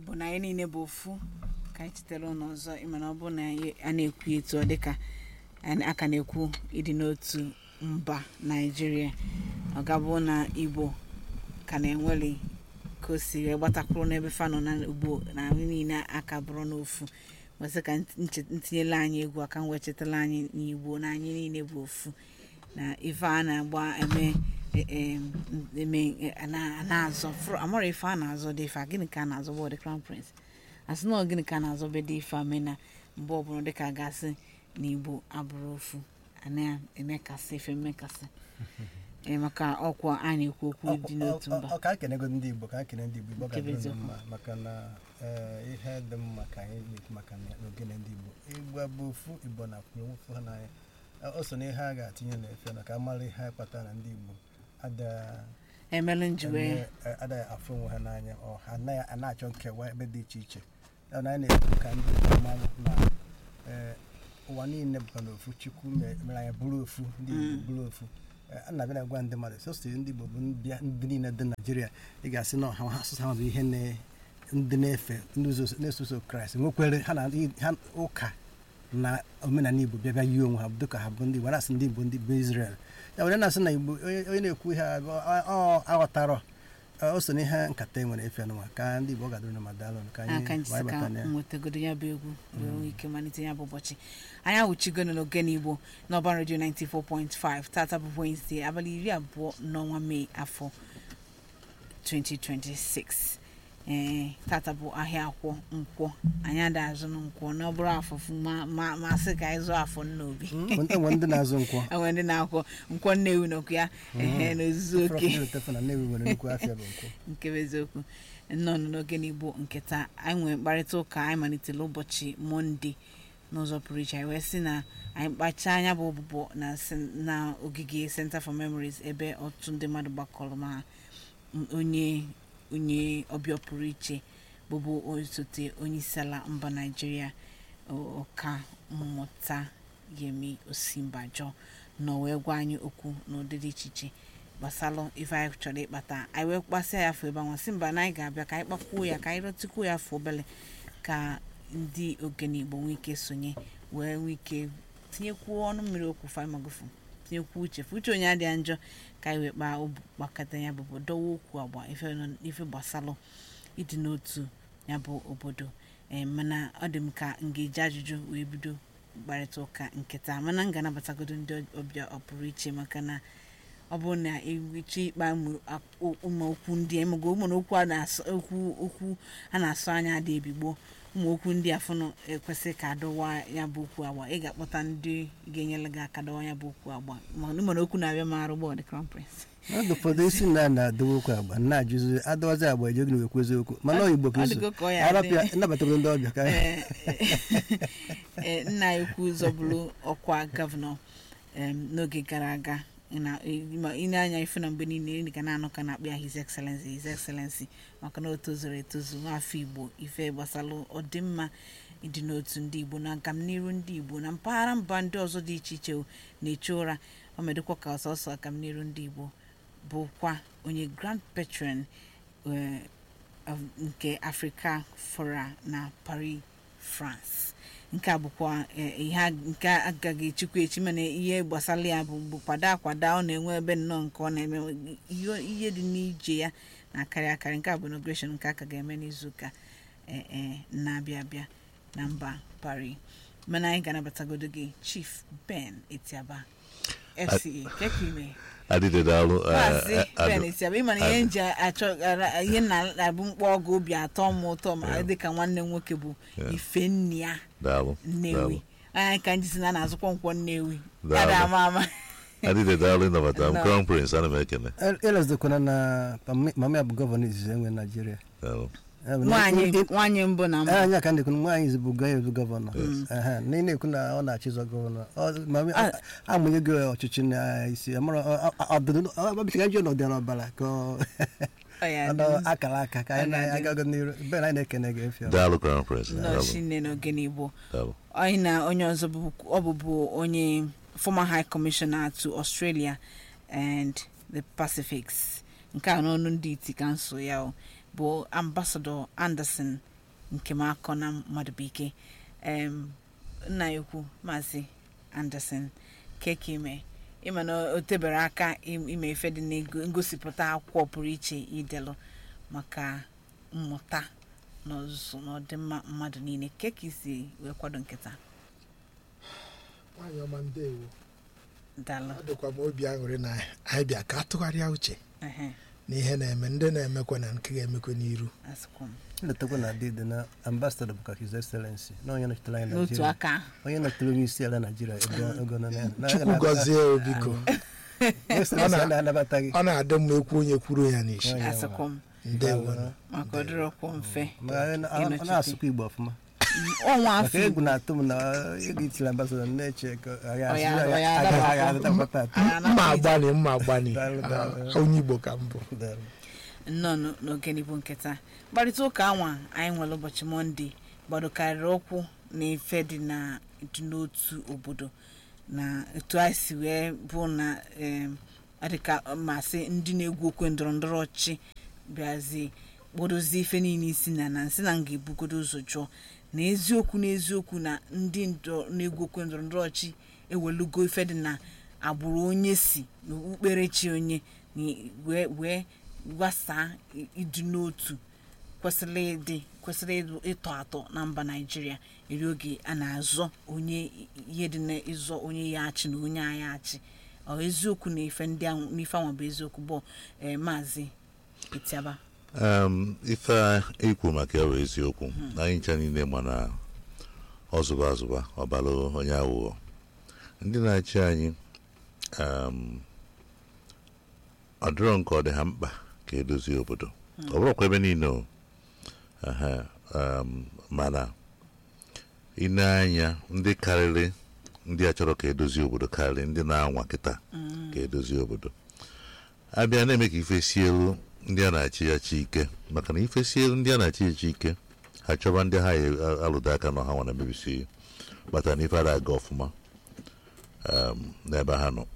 Igbo na anyị niile bụ ofu ka anyị chitere ụnụ ọzọ ịmana ọ bụ na a na-ekwu etu ọ dịka aka na-ekwu ịdị n'otu mba Naịjirịa ọ gabụ na Igbo ka na-enweli ka o si gbatakwuru n'ebe fa nọ na ugbo na anyị niile aka bụrụ n'ofu wesị ka ntinyela anyị egwu aka wee chetala anyị n'Igbo na anyị niile bụ ofu na ife a na-agba na-azọ amara ife a na-azọ dị ife gịnị ka a na-azọ bụ the Crown Prince asị na gịnị ka a na-azọ be dị ife amena mgbe ọbụla dịka gasị na Igbo abụrụ ofu a na-emekasị ife mmekasị maka ọkwa a na-ekwu okwu dị n'otu mba ka kenego ndị Igbo ka kene ndị Igbo ga-adị mma maka na ihe dị mma ka anyị na-ekwu maka n'ogene ndị Igbo bụ ofu Igbo na ofu ha n'anya o so na ihe a ga-atinye n'efe na ka amara ihe anyị kpatara na ndị Igbo emelụ njiwe adịghị afụ onwe ha n'anya ọha na-achọ nkewa ebe dị iche iche ya na anyị na-ekwu ka ndị Igbo mara na ụwa niile bụkwa na ofu Chukwu mere anyị bụrụ ofu ndị Igbo bụrụ ofu a na-abịa na-agwa ndị mmadụ sọsọ ndị Igbo bụ ndị niile dị Naịjirịa ị ga-asị na ha asụsụ ha bụ ihe ndị na-efe na-eso Kraịst nwekwere ha na ụka na omenala Igbo bịa yi onwe ha dịka ha bụ ndị Igbo na-asị ndị Igbo ndị bụ Israel ya were na-asị na Igbo onye na-ekwu ihe aghọtara o so na ihe nkata nwere efe n'ụwa ka ndị Igbo ga-adịrị na madalụ ka anyị nwetagodo ya bụ egwu wee ike malite ya bụ ụbọchị anyị awụchigono n'ogene Igbo n'Ọban Radio 94.5 tata bụ Wednesday abalị 20 n'ọnwa Mee afọ 2026 tata bụ ahịa nkwọ anyị ada azụ nkwọ n'ọbụrụ afọfụ masị ka anyị zụọ afọ nnobi enwe ndị na-azụ nkwọ enwe ndị na-akwọ nkwọ Nnewi n'okwu ya n'ozuzu oke nke bụ eziokwu nnọọ n'ogene Igbo nketa anyị nwere mkparịta ụka anyị malitere ụbọchị Mọnde n'ụzọ pụrụ iche anyị wee sị na anyị kpachaa anya bụ ọbụbọ na ogige Center for Memories ebe ọtụtụ ndị mmadụ gbakọrọ ma onye ọbịa pụrụ iche bụbu osote onyeisiala mba Naịjirịa ọka mmụta Yemi Osinbajo nọ wee gwa anyị okwu n'ụdị dị iche iche gbasalụ ife anyị chọrọ ịkpata anyị wee kpasịa ya afọ ebe anwa sị mba na anyị ga-abịa ka anyị kpakwuo ya ka anyị rọtịkwuo ya afọ obele ka ndị ogene Igbo nwee ike sonye wee nwee ike tinyekwuo ọnụ mmiri okwu famagofu tinyekwu uche onye adịghị njọ ka anyị wee kpakọta ya bụ dowe okwu agba ife gbasalụ ịdị n'otu ya bụ obodo mana ọ dị m ka ga-eji ajụjụ wee bido mkparịta ụka nkịta mana m ga-anabatagodo ndị ọbịa ọpụrụ iche maka na ọ bụrụ na ewiche ịkpa ụmụ okwu ndị emego ụmụ okwu a na-asụ anya adị ebigbo ụmụ okwu ndị afụnụ ekwesị ka adọwa ya bụ okwu agba ị ga-akpọta ndị ga-enyere gị aka dọwa ya bụ okwu agba mana okwu na-abịa ma arụgbọ the Crown Prince n'ọdụ ụfọdụ isi na-adọwa okwu agba na-ajụzi adọwazi agba eje gị na-ekwu eziokwu mana Igbo ka arapịa nnabatara ndị ọbịa ka nna ekwu zọbụrụ ọkwa gọvanọ n'oge gara aga ị na-anya ife na mgbe niile ga na-anụ ka na-akpọ ya His Excellency maka na o tozuru etozu n'afọ Igbo ife gbasalụ ọdịmma ịdị n'otu ndị Igbo na agamniru ndị Igbo na mpaghara mba ndị ọzọ dị iche iche na-eche ụra o medịkwa ka ọsọsọ agamniru ndị Igbo bụkwa onye Grand Patron nke Africa Fora na Paris, France nke a bụkwa ihe nke agaghị echikwa echi mana ihe gbasara ya bụ kwada ọ na-enwe ebe nnọọ nke ọ na-eme ihe dị n'ije ya na-akarị nke a bụ inauguration nke aka ga-eme n'izuụka na-abịa abịa na mba Paris mana anyị ga-anabatagodo gị Chief Ben Etiaba FCA kekime adịdịdalụ Ben Etiaba ịmana ihe nji achọ ihe na-abụ mkpọ ọgụ obi atọ m ụtọ ma dịka nwanne nwoke bụ Ifennia Nnewi anyị ka njisi na na-azụkwa nkwọ Nnewi ada ama adịdịdalụ ịnabata m Crown Prince ana m ekene elezokwana na mama ya bụ gọvanọ izizi enwe Naịjirịa nwaanyị mbụ na mbụ anya ka ndị nwaanyị bụ gọvanọ na ị na-ekwu na ọ na-achịzọ gọvanọ amụnye gị ọchịchị na isi ọbịchịga ji ọnọdụ n'ọbara ka akara aka ka anyị na-agago n'iru be anyị na-ekene gị efe daalụ Crown Prince nne n'ogene Igbo anyị na onye ọzọ ọ bụbu onye former High Commissioner to Australia and the Pacifics nke a n'ọnụ ndị iti ka nso ya bụ Ambassador Anderson nke m akọ na mmadụ bụ ike nna ya ukwu Maazị Anderson keke ime ịma na o tebere aka ime ife dị na ngosipụta akwụkwọ pụrụ iche idelụ maka mmụta na ọzụzụ na ọdịmma mmadụ niile keke isi wee kwado nkịta nwanyị ọma ndewo dalụ adịkwa m obi aṅụrị na anyị bịa ka atụgharịa uche na ihe na-eme ndị na-emekwa na nke ga-emekwa n'iru asịkwa m nletakwa na dịdị na ambassador bụ ka His Excellency na onye nọchitere anyị n'otu Naịjirịa aka onye nọchitere onye isi ala Naịjirịa ego nọ na Chukwu gọzie ya biko na-anabata gị ọ na-adị mma ekwu onye kwuru ya n'isi asịkwa m ndewo maka ọ dịrọkwa mfe ọ na-asụkwa Igbo ọfụma ọnwa maka afọ egwu na-atụ m na ego itiri ambassador na-eche ka mma agbani onye Igbo ka mbụ nnọọ n'oge n'Igbo nkịta mkparịta ụka anwa anyị nwere ụbọchị Mọnde gbadokarịrị okwu na ife dị n'otu obodo na etu anyị si wee bụ na adịka masị ndị na-egwu okwe ndọrọ ndọrọ ọchịchị bịazi kpodozie ife niile isi na nsị na nga ebugodo ụzọ jụọ na eziokwu na ndị na-egwu okwe ndọrọ ndọrọ ọchịchị ewelugo ife dị na agbụrụ onye si na okpukperechi onye wee gbasaa ịdị n'otu kwesịrị ịtọ atọ na mba Naịjirịa eri oge a na-azọ onye ihe dị n'ịzọ onye ya achị na onye agha achị eziokwu na ife ndị ahụ n'ife anwa bụ eziokwu bụ Maazị Itiaba ife ikwu maka ya bụ eziokwu anyị ncha niile mana ọzụba ọbara onye aghụghọ ndị na-achị anyị ọ dịrọ nke ọ dị ha mkpa ka edozie obodo ọ bụrụkwa ebe niile mana ine anya ndị karịrị ndị a chọrọ ka edozie obodo karịrị ndị na-anwa kịta ka edozie obodo abịa na-eme ka ife si elu ndị a na-achị ya chi ike maka na ife si elu ndị a na-achị ya chi ike ha chọba ndị ha alụdo aka na ha nwa na mebisi bata na ife ara aga ọfụma n'ebe ha nọ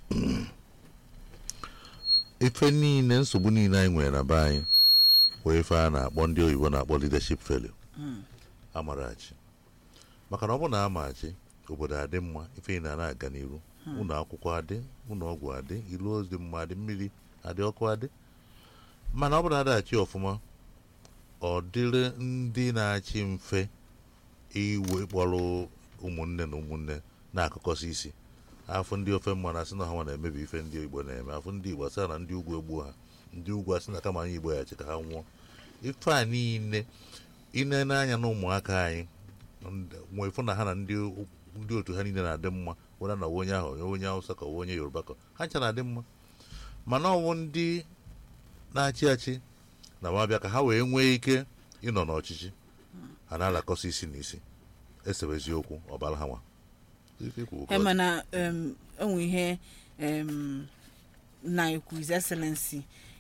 ife niile nsogbu niile anyị nwere na be anyị wee ife a na-akpọ ndị oyibo na-akpọ leadership failure amarachi maka na ọ bụ na amachi obodo adị mma ife na na-aga n'iru ụlọ akwụkwọ adị ụlọ ọgwụ adị ilu ozi mma adị mmiri adị ọkụ adị mana ọ bụ na adaghachi ọfụma ọ dịrị ndị na-achị mfe iwe kpọrọ ụmụnne na ụmụnne na-akụkọsị isi afọ ndị ofe mma na-asị na ha nwa na-emebi ife ndị Igbo na-eme afọ ndị Igbo asị na ndị ugwu egbuo ha ndị ugwu asị na kama anyị Igbo ya chi ka ha nwụọ ife a niile inene anya na ụmụaka anyị nwee ife na ha na ndị otu ha niile na-adị mma wena na onye ahụ onye Hausa ka onye Yoruba ka ha ncha na-adị mma mana ọwụ ndị na-achị achị na mabịa ka ha wee nwee ike ịnọ n'ọchịchị ha na-alakọsị isi na isi esebe eziokwu ọbara ha nwa mana enwe ihe na-ekwu His Excellency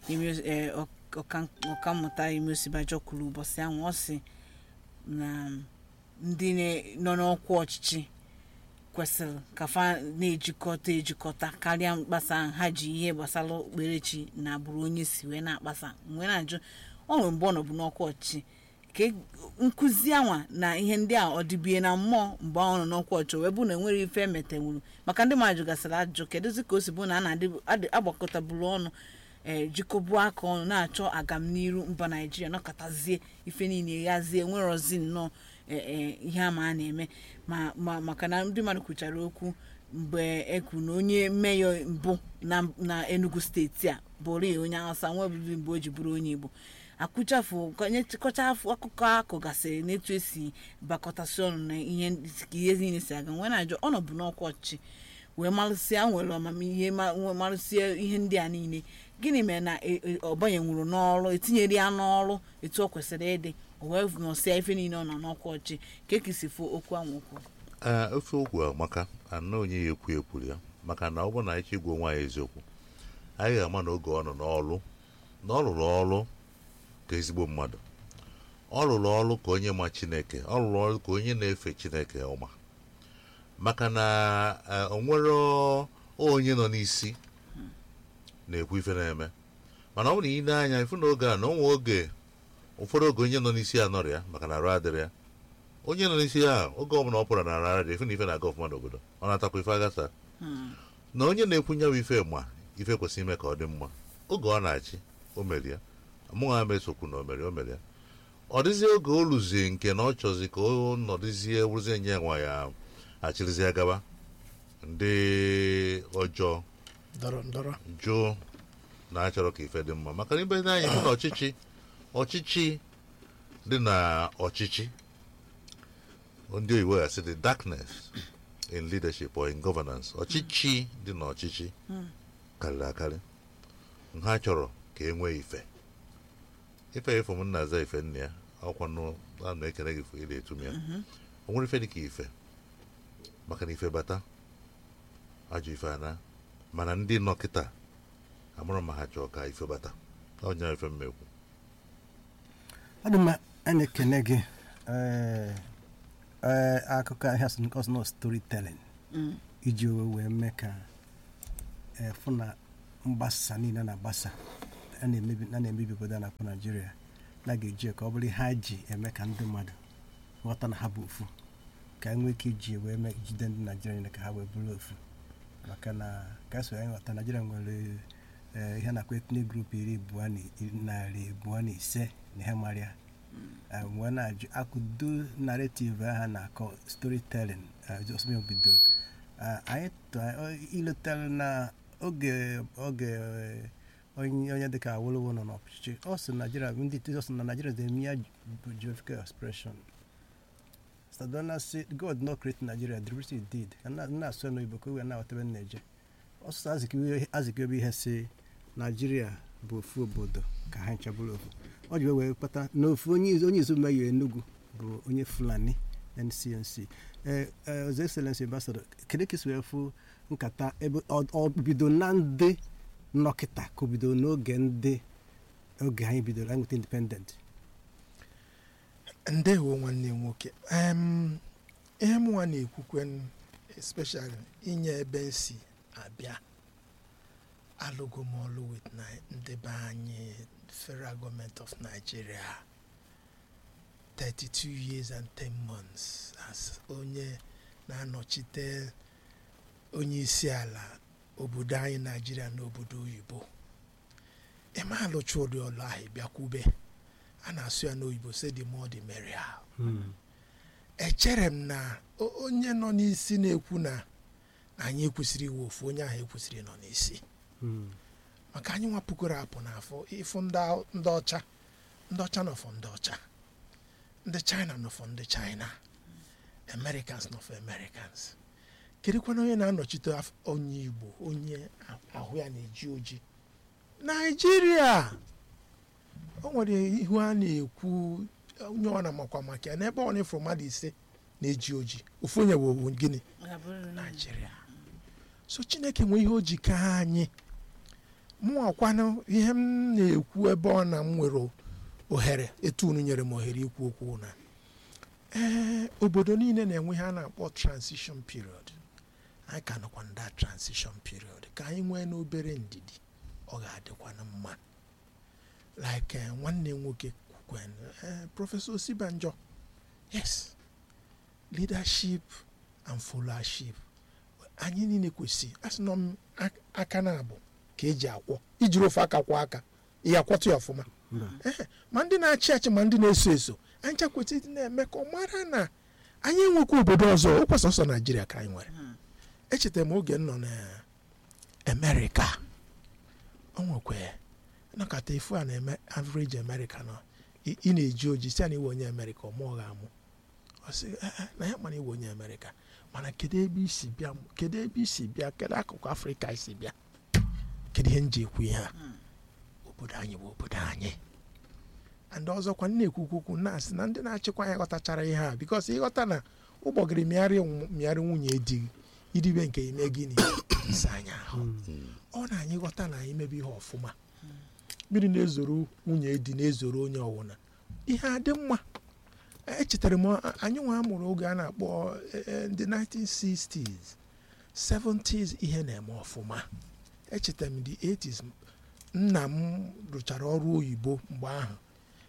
ọkammụta Yemi Osibanjo kwuru ụbọchị ahụ ọ sị na ndị nọ n'ọkwa ọchịchị kwesịrị ka fa na-ejikọta karịa mkpasa ha ji ihe gbasara okpukperechi na agbụrụ onye si wee na-akpasa mgbe na-ajụ ọ nwere mgbe ọ nọbụ n'ọkwa ọchịchị ka nkụzi anwa na ihe ndị a ọ dịbie na mmụọ mgbe ọ nọ n'ọkwa ọchịchị wee bụ na enwere ife emetewuru maka ndị mmadụ gasịrị ajụjụ kedụzi ka o si bụ na a na-agbakọtabụrụ ọnụ jikọbuo aka ọnụ na-achọ agamniru mba Naịjirịa nọkọtazie ife niile ghazie nwerozi nnọọ ihe ama a na-eme maka na ndị mmadụ kwuchara okwu mgbe ekwu na onye meyọ mbụ na Enugu steeti a bụrụ onye Hausa nwebuzi mgbe o ji bụrụ onye Igbo akụchafu onye chịkọcha akụkọ akụgasịrị n'etu esi bakọtasị ọnụ na ihe niile si aga nwee na-ajụ ọnọbụ n'ọkwa ọchịchị wee marụsịa nwere amamihe marụsịa ihe ndị a niile gịnị mere na ọ banyenwuru n'ọrụ etinyere ya n'ọrụ etu ọ kwesịrị ịdị o wee nọsịa ife niile ọ nọ n'ọkwa ọchịchị ka ekisi fụ okwu ahụ okwu ofe okwu amaka ana onye ya ekwuru ya maka na ọ bụrụ na anyị chigwa nwaanyị eziokwu anyị ga-ama na oge ọ nọ n'ọrụ na ọ rụrụ ọrụ ka ezigbo mmadụ ọ rụrụ ọrụ ka onye ma Chineke ọ rụrụ ọrụ ka onye na-efe Chineke ọma maka na o nwere onye nọ n'isi na-ekwu ife na-eme mana ọ bụ na ị na-anya ifu na oge a na onwe oge ụfọdụ oge onye nọ n'isi ya nọrọ ya maka na arụ adịrị ya onye nọ n'isi ya oge ọbụla ọ pụrụ na ara dị ife na ife na-aga ọfụma n'obodo ọ na-atakwa ife agasa na onye na-ekwunye bụ ife ma ife kwesịrị ime ka ọ dị mma oge ọ na-achị o mere ya mụnwa ama esokwu na o mere ya ọ dịzie oge o luzie nke na ọ chọzi ka ọ nọdụzie wụrụzie nye nwa ya achịrịzie gaba ndị ọjọọ jụụ na-achọrọ ka ife dị mma maka na ibe anyị hụ na ọchịchị dị na ọchịchị ndị oyibo ya sị the darkness in leadership or in governance ọchịchị dị na ọchịchị karịrị akarị ha chọrọ ka e nwee ife ịfụ m nna-aza ife nna ya ọkwa a na-ekele gị ị na-etu m ya o nwere ife dị ka ife maka na ife bata ajọ ife ana mana ndị nọ kịta amụrụ ma ha chọọ ka ife bata onye ife mmekwu ọ dị mma a na-ekene gị akụkọ ahịa sọ storytelling iji wee mee ka fụ na mgbasa niile na-agbasa a na-emebi obodo a na-akpọ Naijiria na ga-eji ka ọ bụrụ ha ji eme ka ndị mmadụ ghọta na ha bụ ofu ka e nwee ike iji wee jide ndị Naijiria niile ka ha wee bụrụ ofu maka na ka eso anyị ghọta Naijiria nwere ihe na-akpọ ethnic group 225 na ihe marịa wee na-ajụ akụdo narrative aha na-akọ storytelling bidoro anyị iletere na oge onye dịka Awolowo nọ n'ọchịchị ọ sị Naijiria ndị ọ sị na Naijiria dị eme ya geographical expression Sadona said God not create Nigeria, the British did na asụ n'Igbo ka wee na-aghọta na-eje ọsụsụ azikiobi ihe si Naijiria bụ ofu obodo ka ha nchabụrụ ofu ọ ji wee kpata na ofu onye izu meyo Enugu bụ onye Fulani NCNC His Excellency Ambassador kedu ka isi wee fụ nkata ebe ọ bido na ndị nnọkịta ka o bido n'oge oge anyị bidoro anyị nweta independent ndewo nwanne nwoke ihe mụnwa na-ekwukwe especially inye ebe nsi abịa alụgo m ọlụ with ndị be anyị Federal Government of Nigeria 32 years and 10 months as onye na-anọchite onye isi ala obodo anyị Nigeria na obodo oyibo eme alụcha ụdị ọlụ ahụ bịakwube a na-asụ ya n'oyibo say the more the merrier echere m na onye nọ n'isi na-ekwu na anyị ekwesịrị iwe ofu onye ahụ ekwesịrị nọ n'isi maka anyị nwapụgoro apụ n'afọ ịfụ ndị ọcha nọfọ ndị ọcha ndị China nọfọ ndị China Americans nọfọ Americans kedụkwana onye na-anọchite onye Igbo onye ahụ ya na-eji oji Naijiria o nwere ihu a na-ekwu onye ọ na-amakwa maka ya n'ebe ọ na-efu mmadụ ise na-eji oji ofu onye bụ gịnị Naijiria so Chineke nwee ihe o ji ka anyị mụọkwanụ ihe m na-ekwu ebe ọ na m nwere ohere etu unu nyere m ohere ikwu okwu na obodo niile na-enwe ihe a na-akpọ transition period anyị ka nọkwa na transition period ka anyị nwee n'obere ndidi ọ ga-adịkwana mma like nwanne nwoke kwukwen Professor Osibanjo yes leadership and followership anyị niile kwesị asị nọ aka na abụ ka eji akwọ ijiri ofe aka kwọ aka ihe akwọtụ ya ọfụma ma ndị na-achị achị ma ndị na-eso eso anyị chakwetị dị na-eme ka ọ mara na anyị enwekwa obodo ọzọ o kwesị ọsọ Naijiria ka anyị nwere echetara m oge nọ na Amerịka o nwekwe nakọta ifu a na-eme average America nọ ị na-eji oji si na iwe onye America ọ mụọ ga-amụ ọ sị na ya mana iwe onye America mana kedu ebe isi bịa kedu akụkụ Afrịka isi bịa kedu ihe nji ekwu ihe a obodo anyị bụ obodo anyị and ọzọkwa na-ekwukwukwu na-asị na ndị na-achịkwa ya ghọtachara ihe a because ịghọta na ụgbọgịrị mịarị nwunye di idibe nke ime gịnị isi anya ahụ ọ na anyị ghọta na anyị mebe ihe ọfụma mmiri na-ezoro nwunye di na-ezoro onye ọwụna ihe adị mma echetara m anyị nwa amụrụ oge a na-akpọ the 1960s 70s ihe na-eme ọfụma echetara m the 80s nna m rụchara ọrụ oyibo mgbe ahụ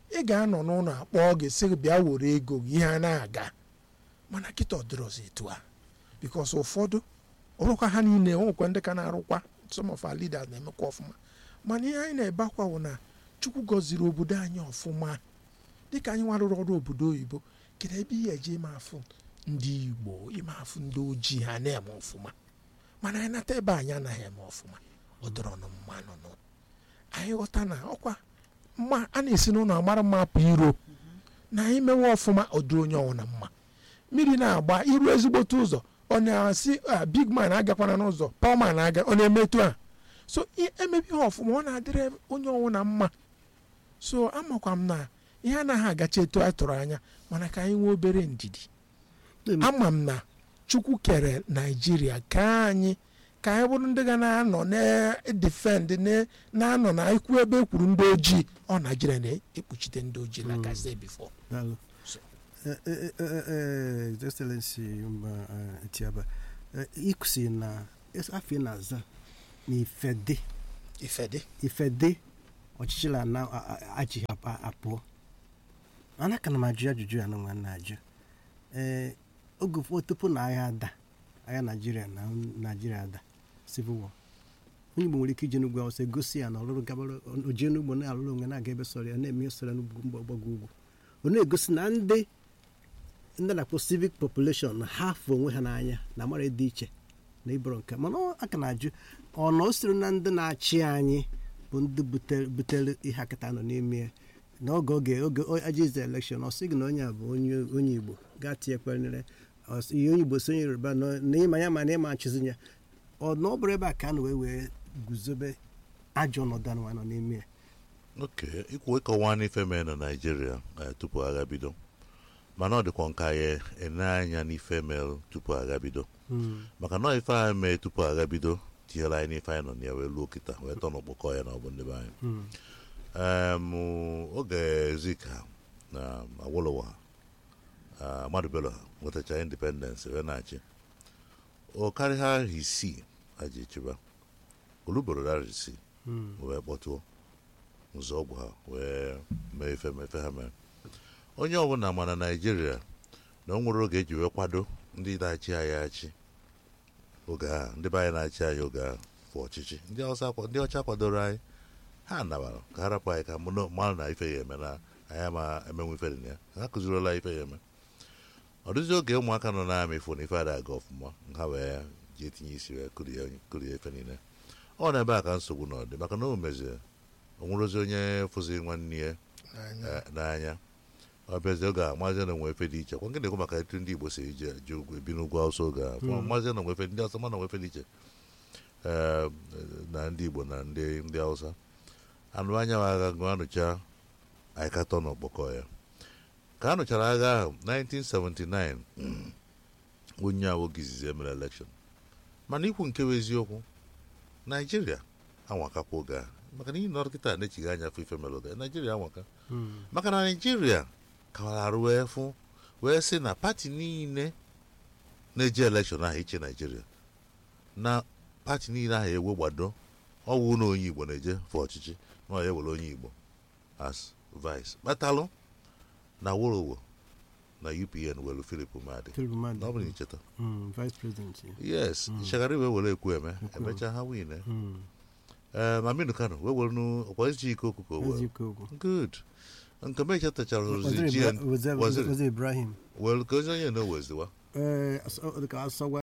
ị ga-anọ n'ụlọ akpọọ gị sị gị bịa were ego gị ihe a na-aga mana kịta ọdịrọzi etu a bikos ụfọdụ ọrụkwa ha niile nwekwa ndị ka na-arụkwa some of our leaders na-emekwa ọfụma mana ihe anyị na-ebe akwa bụ na Chukwu gọziri obodo anyị ọfụma dịka anyị nwarụrụ ọrụ obodo oyibo kedu ebe ihe eji ime afụ ndị Igbo ime afụ ndị ojii ha na-eme ọfụma mana anyị nata ebe anyị anaghị eme ọfụma ọ dọrọ nụ mmanụ nụ anyị ghọta na ọkwa mma a na-esi n'ụlọ agbara mma apụ iro na anyị mewe ọfụma ọdụ onye ọwụ na mma mmiri na-agba iru ezigbote ụzọ ọ na-asị big man agakwana n'ụzọ power man aga ọ na-emetụ a so emebi ha ọfụma ọ na-adịrị onye ọwụ na mma so amakwa m na ihe anaghị agacha etu a tụrụ anya mana ka anyị nwee obere ndidi ama m na Chukwu kere Naijiria ka anyị bụrụ ndị ga na-anọ na-edefend na-anọ na ikwu ebe ekwuru ndị ojii ọ Naijiria na-ekpuchite ndị ojii like I said before. Excellency Etiaba ikusi na afọ na-aza na ifede ọchịchị na ajị apụọ ana ka na m ajụ ya na nwa na-ajụ oge ụfọdụ tupu na agha Naijiria na Naijiria ada civil war onye Igbo nwere ike ije n'ugwu Awụsa gosi ya na ọlụrụ gabara oje n'ugbo na-alụrụ onwe na-aga ebe sọrọ ya na-eme sọrọ n'ugwu mgbago ugwu ọ na-egosi na ndị na-akpọ civic population ha fụ onwe ha n'anya na mara dị iche na ịbụrụ nke mana aka na-ajụ ọ na o siri na ndị na-achị anyị bụ ndị butere ihe akịta nọ n'ime ya n'oge ajize election ọ sị gị na onye a bụ onye Igbo ga-atinyekwanere ihe onye Igbo sonye Yoruba n'ịma ya ma na ịma achịzi ya ọ na ọ bụrụ ebe a ka a na wee guzobe ajọ ọnọdụ anụ nọ n'ime ya. ikwu ịkọwa n'ife mee na Naijiria tupu agha bido mana ọ dịkwa nka ya ene anya n'ife mere tupu agha bido maka na ife anyị mee tupu agha bido tinyere anyị n'ife anyị nọ na ya wee luo kịta wee tọ n'ọkpọkọ ya na ọ bụ ndị be anyị oge Zika na Awolowo Ahmadu Bello nwetacha independence wee na-achị o karịa isii ha ji chịba oluboro isii wee kpọtụọ nzọọgwụ ha wee mee ife ha mere onye ọbụla ma na Naijiria na o nwere oge eji wee kwado ndị na-achị anyị achị oge ahụ ndị be anyị na-achị anyị oge ahụ fụ ọchịchị ndị ọcha kwadoro anyị ha nabara ka ha rapụ anyị ka mmanụ na ife ya eme na anyị ama emenwe ife dị na ya ha kụziriola ife ya eme ọ dịzi oge ụmụaka nọ na-ama ifo na ife ada aga ọfụma ha wee ji etinye isi wee kụrie ife niile ọ na ebe a ka nsogbu na ọdị maka na o mezie o nwerozi onye fụziri nwanne ya n'anya ọ bịazie oge a maazị na nwe efe dị iche kwa nke na-ekwu maka etu ndị Igbo si ji ugwu ebi n'ugwu Awụsa oge a maazị na nwe efe ndị Awụsa ma na nwe efe dị iche na ndị Igbo na ndị Awụsa anụ anya agha gụ anụcha anyị katọ n'ọkpọkọ ya ka a nụchara agha ahụ 1979 onye awoge izizi emere elekshọn mana ikwu nke bụ eziokwu Naijiria anwakakwa oge ahụ maka na ihe nọrọ kịta na-echighị anya afọ ife mere oge Naijiria anwaka maka na Naijiria kawara arụ wee fụ wee sị na pati niile na-eji elekshọn ahụ iche Naijiria na pati niile ahụ ewe gbado ọwụ na onye Igbo na-eje fụ ọchịchị na ya were onye Igbo as vice kpatalụ na Awolowo na UPN welu Philip Umadi na ọ bụrụ icheta vice president yes nchagharị wee ekwu emecha ha win Aminu Kano wee were ọkwa ezi ike okwu ka o were good nke mecha tachara ozi Ibrahim well ka onye na-eweziwa